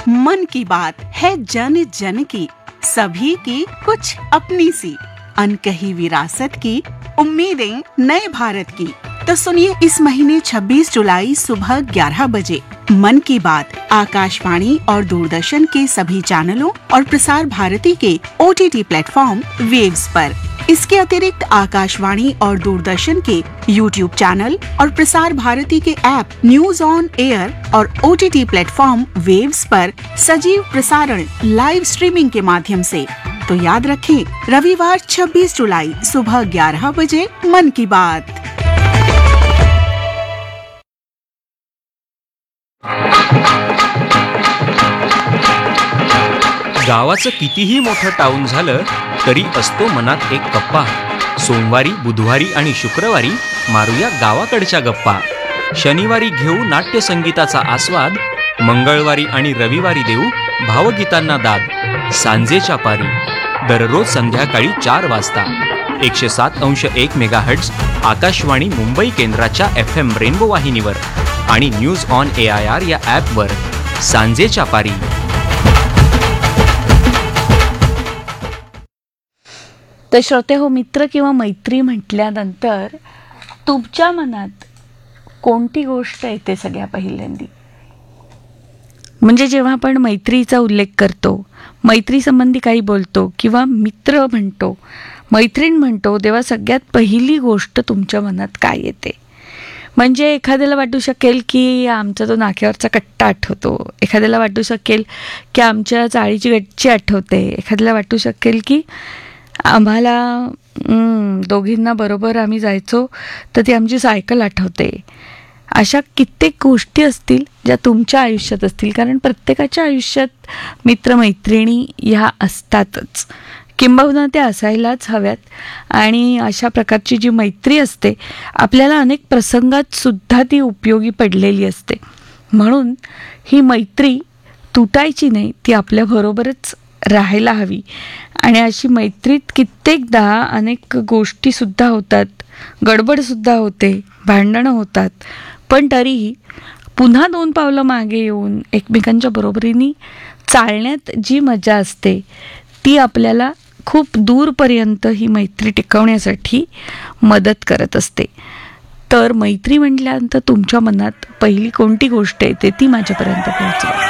मन की बात है जन जन की, सभी की कुछ अपनी सी, अनकही विरासत की, उम्मीदें नए भारत की। तो सुनिए इस महीने 26 जुलाई सुबह 11 बजे मन की बात आकाशवाणी और दूरदर्शन के सभी चैनलों और प्रसार भारती के OTT प्लेटफॉर्म वेव्स पर। इसके अतिरिक्त आकाशवाणी और दूरदर्शन के YouTube चैनल और प्रसार भारती के ऐप न्यूज ऑन एयर और OTT प्लेटफॉर्म वेव्स पर सजीव प्रसारण लाइव स्ट्रीमिंग के माध्यम से। तो याद रखें, रविवार 26 जुलाई सुबह 11 बजे मन की बात। गावाचं कितीही मोठं टाऊन झालं तरी असतो मनात एक कप्पा. सोमवारी, बुधवारी आणि शुक्रवारी मारूया गावाकडच्या गप्पा. शनिवारी घेऊ नाट्यसंगीताचा आस्वाद. मंगळवारी आणि रविवारी देऊ भावगीतांना दाद. सांजेच्या पारी दररोज संध्याकाळी 4 वाजता 107.1 मेगाहर्ट्झ आकाशवाणी मुंबई केंद्राच्या FM रेनबो वाहिनीवर आणि न्यूज ऑन AIR या ॲपवर. सांजेच्या पारी. तर श्रोते हो, मित्र किंवा मैत्री म्हटल्यानंतर तुमच्या मनात कोणती गोष्ट येते सगळ्या पहिल्यांदी? म्हणजे जेव्हा आपण मैत्रीचा उल्लेख करतो, मैत्रीसंबंधी काही बोलतो किंवा मित्र म्हणतो, मैत्रीण म्हणतो, तेव्हा सगळ्यात पहिली गोष्ट तुमच्या मनात काय येते? म्हणजे एखाद्याला वाटू शकेल की आमचा तो नाक्यावरचा कट्टा आठवतो, एखाद्याला वाटू शकेल की आमच्या चाळीची गच्ची आठवते, एखाद्याला वाटू शकेल की आम्हाला दोघींना बरोबर आम्ही जायचो तर ती आमची सायकल आठवते. अशा कित्येक गोष्टी असतील ज्या तुमच्या आयुष्यात असतील, कारण प्रत्येकाच्या आयुष्यात मित्रमैत्रिणी ह्या असतातच, किंबहुना त्या असायलाच हव्यात. आणि अशा प्रकारची जी मैत्री असते आपल्याला अनेक प्रसंगात सुद्धा ती उपयोगी पडलेली असते. म्हणून ही मैत्री तुटायची नाही, ती आपल्याबरोबरच राहायला हवी. आणि अशी मैत्रीत कित्येकदा अनेक गोष्टीसुद्धा होतात, गडबडसुद्धा होते, भांडणं होतात, पण तरीही पुन्हा 2 पावलं मागे येऊन एकमेकांच्या बरोबरीने चालण्यात जी मजा असते ती आपल्याला खूप दूरपर्यंत ही मैत्री टिकवण्यासाठी मदत करत असते. तर मैत्री म्हटल्यानंतर तुमच्या मनात पहिली कोणती गोष्ट येते ती माझ्यापर्यंत पोहोचवा.